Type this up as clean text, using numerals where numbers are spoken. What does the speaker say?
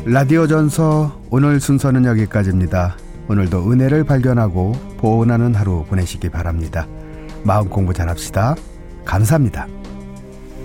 라디오 전서 오늘 순서는 여기까지입니다. 오늘도 은혜를 발견하고 보온하는 하루 보내시기 바랍니다. 마음 공부 잘합시다. 감사합니다.